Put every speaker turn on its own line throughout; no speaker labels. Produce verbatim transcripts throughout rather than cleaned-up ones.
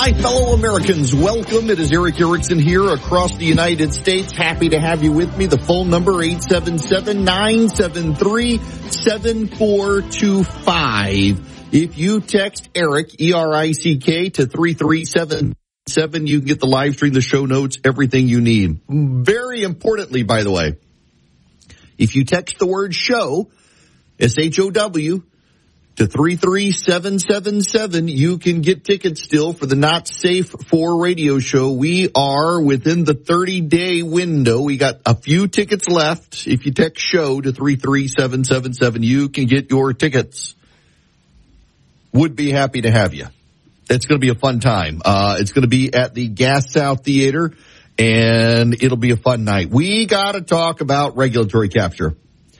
My fellow Americans, welcome. It is Erick Erickson here across the United States. Happy to have you with me. The phone number, eight seven seven, nine seven three, seven four two five. If you text Erick, E R I C K, to three three seven seven, you can get the live stream, the show notes, everything you need. Very importantly, by the way, if you text the word show, S H O W, to three three seven seven seven, you can get tickets still for the Not Safe for Radio Show. We are within the thirty-day window. We got a few tickets left. If you text show to three three seven seven seven, you can get your tickets. Would be happy to have you. It's going to be a fun time. Uh, it's going to be at the Gas South Theater, and it'll be a fun night. We got to talk about regulatory capture.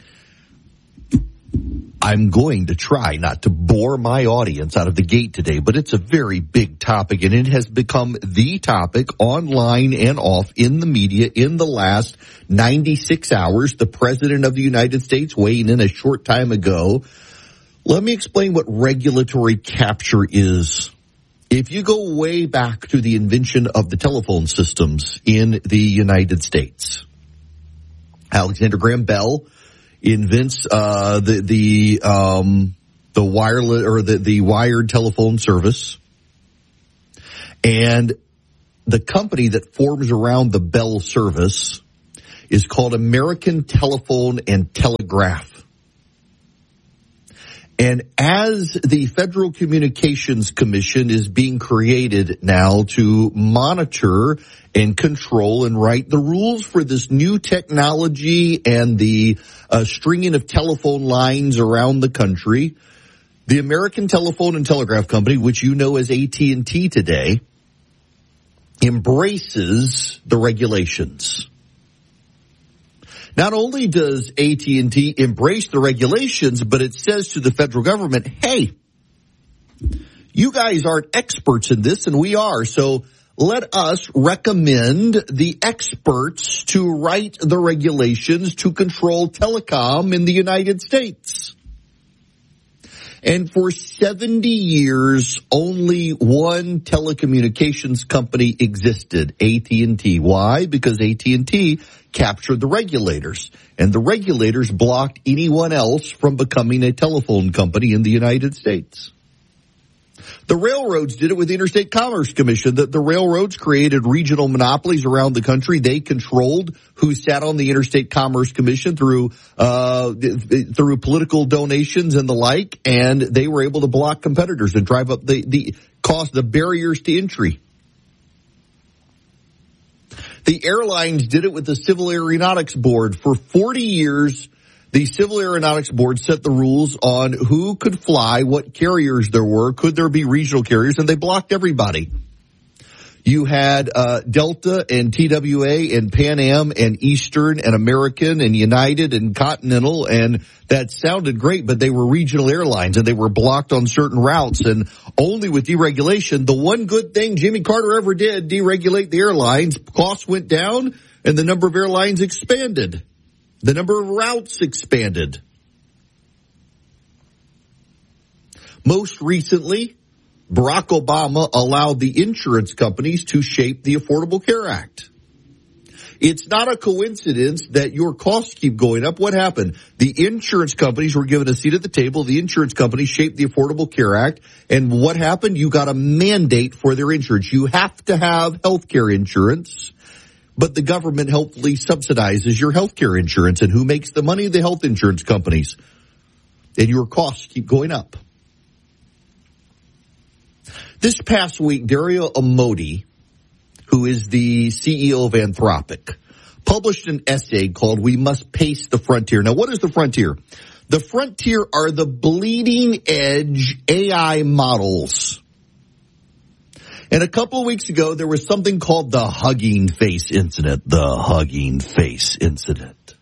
I'm going to try not to bore my audience out of the gate today, but it's a very big topic, and it has become the topic online and off in the media in the last ninety-six hours. The President of the United States weighing in a short time ago. Let me explain what regulatory capture is. If you go way back to the invention of the telephone systems in the United States, Alexander Graham Bell invents uh the the um the wireless or the the wired telephone service, and the company that forms around the Bell service is called American Telephone and Telegraph. And as the Federal Communications Commission is being created now to monitor and control and write the rules for this new technology and the uh, stringing of telephone lines around the country, the American Telephone and Telegraph Company, which you know as A T and T today, embraces the regulations. Not only does A T and T embrace the regulations, but it says to the federal government, hey, you guys aren't experts in this, and we are, so let us recommend the experts to write the regulations to control telecom in the United States. And for seventy years, only one telecommunications company existed, A T and T. Why? Because A T and T captured the regulators, and the regulators blocked anyone else from becoming a telephone company in the United States. The railroads did it with the Interstate Commerce Commission. The, the railroads created regional monopolies around the country. They controlled who sat on the Interstate Commerce Commission through uh through political donations and the like, and they were able to block competitors and drive up the, the cost, the barriers to entry. The airlines did it with the Civil Aeronautics Board. For forty years, the Civil Aeronautics Board set the rules on who could fly, what carriers there were, could there be regional carriers, and they blocked everybody. You had uh Delta and T W A and Pan Am and Eastern and American and United and Continental, and that sounded great, but they were regional airlines, and they were blocked on certain routes, and only with deregulation. The one good thing Jimmy Carter ever did, deregulate the airlines, costs went down, and the number of airlines expanded. The number of routes expanded. Most recently, Barack Obama allowed the insurance companies to shape the Affordable Care Act. It's not a coincidence that your costs keep going up. What happened? The insurance companies were given a seat at the table. The insurance companies shaped the Affordable Care Act. And what happened? You got a mandate for their insurance. You have to have health care insurance, but the government helpfully subsidizes your health care insurance. And who makes the money? The health insurance companies. And your costs keep going up. This past week, Dario Amodei, who is the C E O of Anthropic, published an essay called We Must Pace the Frontier. Now, what is the frontier? The frontier are the bleeding edge A I models. And a couple of weeks ago, there was something called the Hugging Face incident. The Hugging Face incident.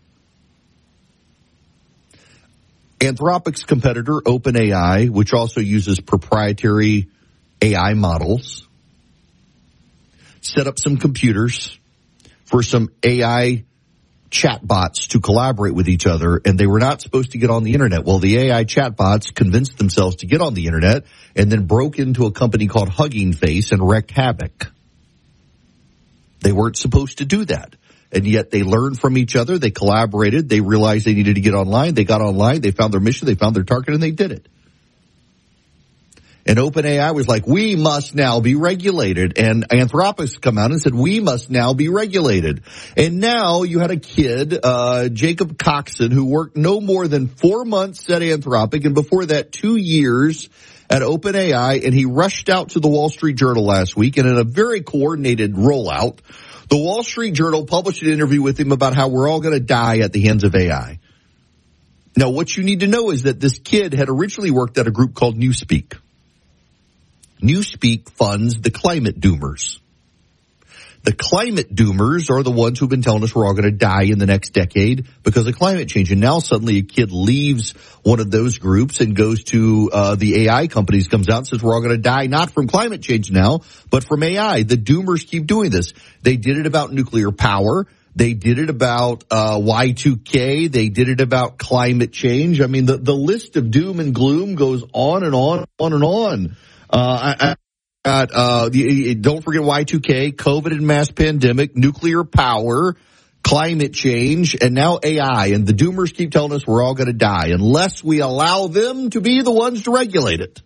Anthropic's competitor, OpenAI, which also uses proprietary A I models, set up some computers for some A I chatbots to collaborate with each other, and they were not supposed to get on the internet. Well, the A I chatbots convinced themselves to get on the internet and then broke into a company called Hugging Face and wreaked havoc. They weren't supposed to do that. And yet they learned from each other. They collaborated. They realized they needed to get online. They got online. They found their mission. They found their target, and they did it. And OpenAI was like, we must now be regulated. And Anthropic's come out and said, we must now be regulated. And now you had a kid, uh, Jacob Coxon, who worked no more than four months at Anthropic, and before that, two years at OpenAI, and he rushed out to the Wall Street Journal last week, and in a very coordinated rollout, the Wall Street Journal published an interview with him about how we're all going to die at the hands of A I. Now, what you need to know is that this kid had originally worked at a group called Newspeak. Newspeak funds the climate doomers. The climate doomers are the ones who've been telling us we're all going to die in the next decade because of climate change. And now suddenly a kid leaves one of those groups and goes to uh the A I companies, comes out and says we're all going to die not from climate change now, but from A I. The doomers keep doing this. They did it about nuclear power. They did it about uh Y two K. They did it about climate change. I mean, the, the list of doom and gloom goes on and on, on and on. Uh, I, I got, uh, the, don't forget Y two K, COVID and mass pandemic, nuclear power, climate change, and now A I. And the doomers keep telling us we're all going to die unless we allow them to be the ones to regulate it.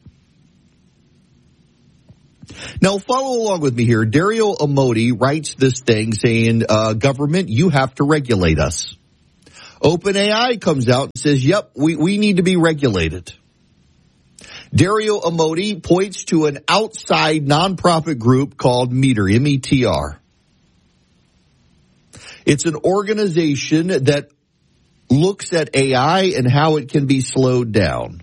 Now, follow along with me here. Dario Amodei writes this thing saying, uh, government, you have to regulate us. OpenAI comes out and says, yep, we, we need to be regulated. Dario Amodei points to an outside nonprofit group called METR, M E T R. It's an organization that looks at A I and how it can be slowed down.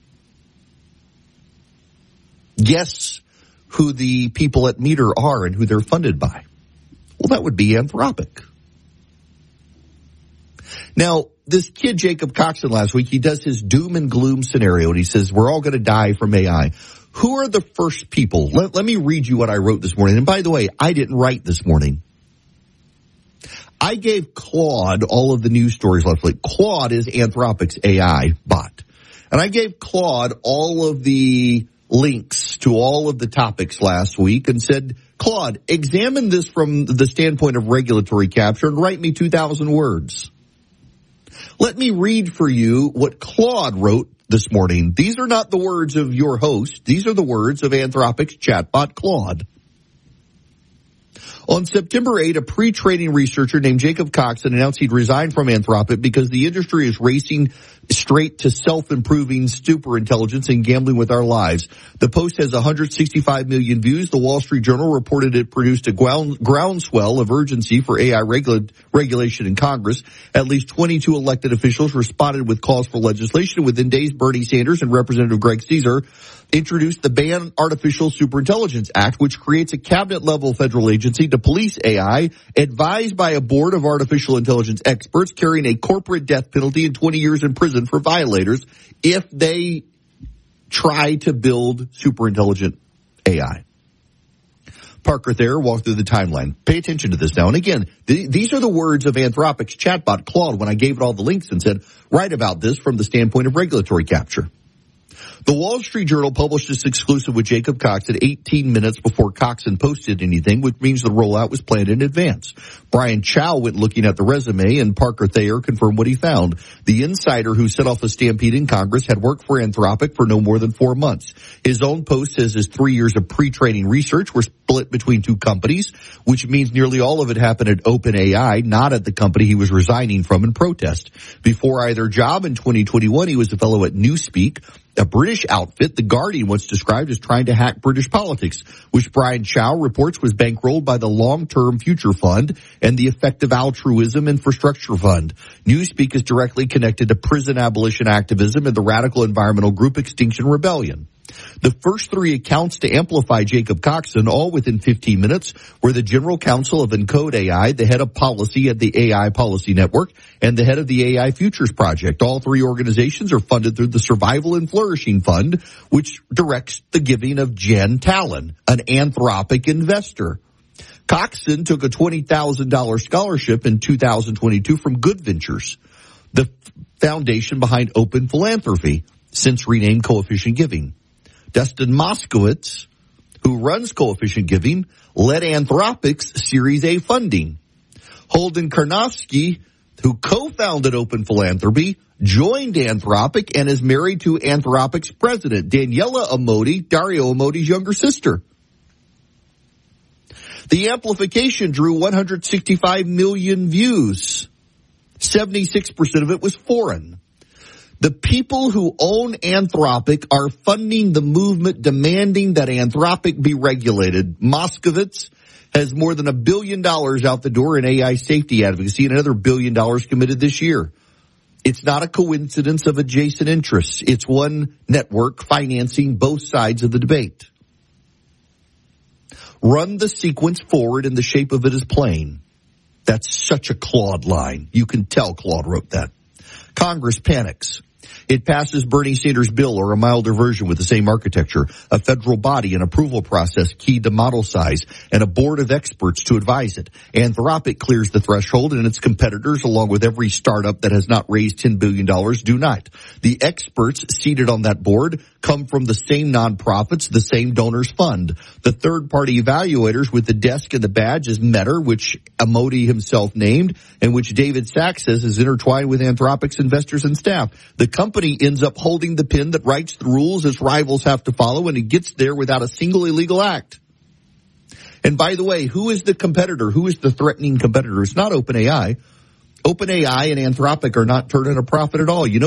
Guess who the people at METR are and who they're funded by? Well, that would be Anthropic. Now, this kid, Jacob Coxon, last week, he does his doom and gloom scenario, and he says, we're all going to die from A I. Who are the first people? Let, let me read you what I wrote this morning. And by the way, I didn't write this morning. I gave Claude all of the news stories last week. Claude is Anthropic's A I bot. And I gave Claude all of the links to all of the topics last week and said, Claude, examine this from the standpoint of regulatory capture and write me two thousand words. Let me read for you what Claude wrote this morning. These are not the words of your host. These are the words of Anthropic's chatbot, Claude. On September eighth, a pre-training researcher named Jacob Coxon announced he'd resigned from Anthropic because the industry is racing straight to self-improving superintelligence and gambling with our lives. The post has one hundred sixty-five million views. The Wall Street Journal reported it produced a ground, groundswell of urgency for A I regula- regulation in Congress. At least twenty-two elected officials responded with calls for legislation. Within days, Bernie Sanders and Representative Greg Caesar introduced the Ban Artificial Superintelligence Act, which creates a cabinet-level federal agency to police A I, advised by a board of artificial intelligence experts, carrying a corporate death penalty and twenty years in prison for violators if they try to build superintelligent A I. Parker Thayer walked through the timeline. Pay attention to this now. And again, th- these are the words of Anthropic's chatbot, Claude, when I gave it all the links and said, write about this from the standpoint of regulatory capture. The Wall Street Journal published this exclusive with Jacob Coxon eighteen minutes before Coxon posted anything, which means the rollout was planned in advance. Brian Chow went looking at the resume, and Parker Thayer confirmed what he found. The insider who set off the stampede in Congress had worked for Anthropic for no more than four months. His own post says his three years of pre-training research were split between two companies, which means nearly all of it happened at OpenAI, not at the company he was resigning from in protest. Before either job in twenty twenty-one, he was a fellow at Newspeak, a British outfit. The Guardian once described as trying to hack British politics, which Brian Chow reports was bankrolled by the Long-Term Future Fund and the Effective Altruism Infrastructure Fund. Newspeak is directly connected to prison abolition activism and the radical environmental group Extinction Rebellion. The first three accounts to amplify Jacob Coxon, all within fifteen minutes, were the General Counsel of Encode A I, the head of policy at the A I Policy Network, and the head of the A I Futures Project. All three organizations are funded through the Survival and Flourishing Fund, which directs the giving of Jen Talon, an Anthropic investor. Coxon took a twenty thousand dollars scholarship in two thousand twenty-two from Good Ventures, the foundation behind Open Philanthropy, since renamed Coefficient Giving. Dustin Moskowitz, who runs Coefficient Giving, led Anthropic's Series A funding. Holden Karnofsky, who co-founded Open Philanthropy, joined Anthropic and is married to Anthropic's president, Daniela Amodi, Dario Amodi's younger sister. The amplification drew one hundred sixty-five million views. seventy-six percent of it was foreign. The people who own Anthropic are funding the movement demanding that Anthropic be regulated. Moskowitz has more than a billion dollars out the door in A I safety advocacy and another billion dollars committed this year. It's not a coincidence of adjacent interests. It's one network financing both sides of the debate. Run the sequence forward and the shape of it is plain. That's such a Claude line. You can tell Claude wrote that. Congress panics. It passes Bernie Sanders' bill or a milder version with the same architecture, a federal body, an approval process keyed to model size, and a board of experts to advise it. Anthropic clears the threshold, and its competitors, along with every startup that has not raised ten billion dollars, do not. The experts seated on that board come from the same nonprofits, the same donors fund. The third-party evaluators with the desk and the badge is Metter, which Amodi himself named, and which David Sachs says is intertwined with Anthropic's investors and staff. The company ends up holding the pen that writes the rules its rivals have to follow, and it gets there without a single illegal act. And by the way, who is the competitor? Who is the threatening competitor? It's not OpenAI. OpenAI and Anthropic are not turning a profit at all. You know